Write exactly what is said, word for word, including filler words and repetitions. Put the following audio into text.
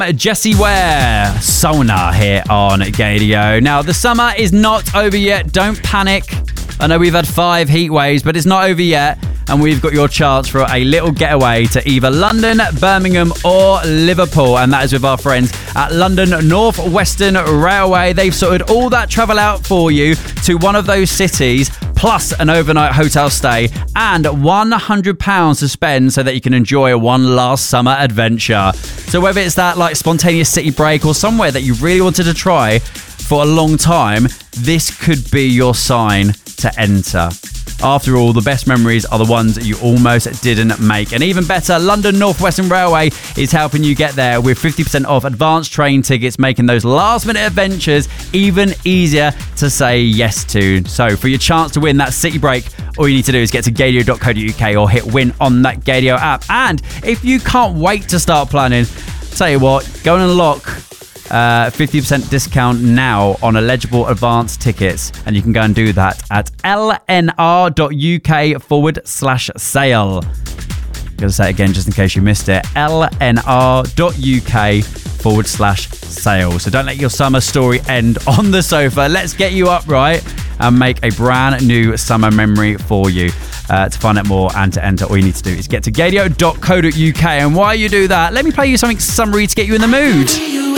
Jessie Ware, Sonar here on Gaydio. Now, the summer is not over yet. Don't panic. I know we've had five heat waves, but it's not over yet. And we've got your chance for a little getaway to either London, Birmingham or Liverpool. And that is with our friends at London North Western Railway. They've sorted all that travel out for you to one of those cities, plus an overnight hotel stay and one hundred pounds to spend so that you can enjoy one last summer adventure. So whether it's that like spontaneous city break or somewhere that you really wanted to try for a long time, this could be your sign to enter. After all, the best memories are the ones that you almost didn't make. And even better, London North Western Railway is helping you get there with fifty percent off advanced train tickets, making those last minute adventures even easier to say yes to. So for your chance to win that city break, all you need to do is get to gaydio dot co dot uk or hit win on that Gaydio app. And if you can't wait to start planning, tell you what, go and unlock Uh, fifty percent discount now on eligible advance tickets, and you can go and do that at lnr.uk forward slash sale. I'm going to say it again just in case you missed it. lnr.uk forward slash sale. So don't let your summer story end on the sofa. Let's get you up right and make a brand new summer memory for you. Uh, to find out more and to enter, all you need to do is get to gaydio dot co dot uk. And while you do that, let me play you something summery to get you in the mood.